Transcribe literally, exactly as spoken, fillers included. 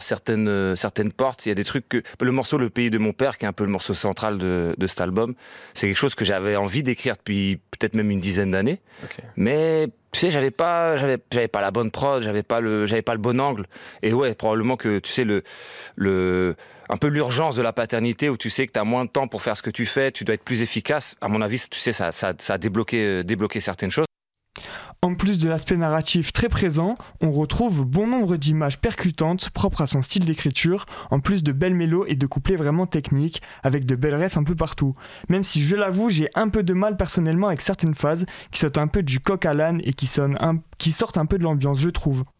certaines, euh, certaines portes. Il y a des trucs que... Le morceau Le Pays de mon père, qui est un peu le morceau central de, de cet album, c'est quelque chose que j'avais envie d'écrire depuis peut-être même une dizaine d'années. Okay. Mais tu sais, j'avais pas, j'avais, j'avais pas la bonne prod, j'avais pas le, j'avais pas le bon angle. Et ouais, probablement que, tu sais, le... le un peu l'urgence de la paternité où tu sais que tu as moins de temps pour faire ce que tu fais, tu dois être plus efficace. À mon avis, tu sais, ça, ça, ça a débloqué, débloqué certaines choses. En plus de l'aspect narratif très présent, on retrouve bon nombre d'images percutantes propres à son style d'écriture, en plus de belles mélos et de couplets vraiment techniques, avec de belles refs un peu partout. Même si je l'avoue, j'ai un peu de mal personnellement avec certaines phases qui sautent un peu du coq à l'âne et qui, sonnent un... qui sortent un peu de l'ambiance, je trouve.